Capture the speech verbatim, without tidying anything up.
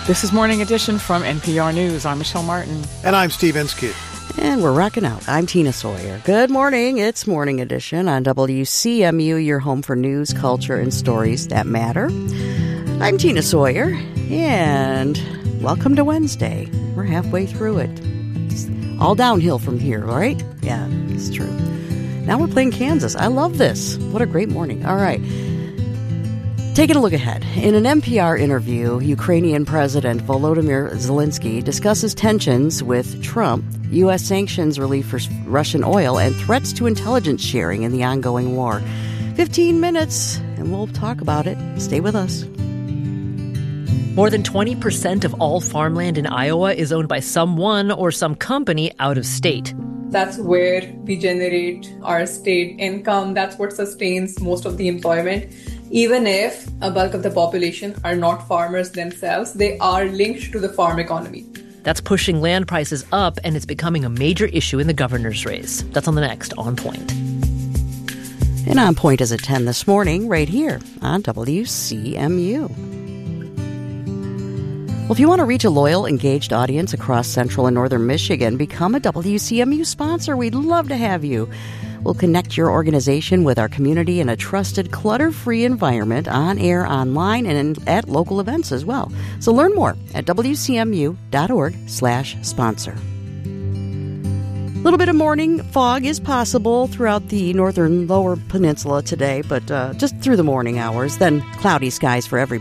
This is Morning Edition from N P R News. I'm Michelle Martin. And I'm Steve Inskeep. And we're rocking out. I'm Tina Sawyer. Good morning. It's Morning Edition on W C M U, your home for news, culture, and stories that matter. I'm Tina Sawyer, and welcome to Wednesday. We're halfway through it. It's all downhill from here, right? Yeah, it's true. Now we're playing Kansas. I love this. What a great morning. All right. Taking a look ahead. In an N P R interview, Ukrainian President Volodymyr Zelensky discusses tensions with Trump, U S sanctions relief for Russian oil, and threats to intelligence sharing in the ongoing war. fifteen minutes, and we'll talk about it. Stay with us. More than twenty percent of all farmland in Iowa is owned by someone or some company out of state. That's where we generate our state income. That's what sustains most of the employment. Even if a bulk of the population are not farmers themselves, they are linked to the farm economy. That's pushing land prices up, and it's becoming a major issue in the governor's race. That's on the next On Point. And On Point is at ten this morning, right here on W C M U. Well, if you want to reach a loyal, engaged audience across central and northern Michigan, become a W C M U sponsor. We'd love to have you. We'll connect your organization with our community in a trusted, clutter-free environment on air, online, and in, at local events as well. So learn more at W C M U dot org slash sponsor. A little bit of morning fog is possible throughout the northern lower peninsula today, but uh, just through the morning hours. Then cloudy skies for everybody.